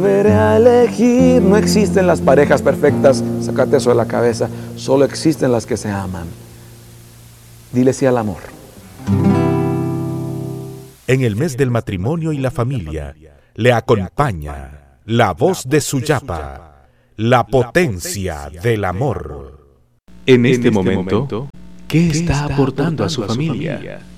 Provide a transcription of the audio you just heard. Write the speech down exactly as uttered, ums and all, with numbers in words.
Volveré a elegir, no existen las parejas perfectas, sácate eso de la cabeza, solo existen las que se aman. Dile sí al amor. En el mes del matrimonio y la familia, le acompaña la voz de Suyapa, la potencia del amor. En este momento, ¿qué está aportando a su familia?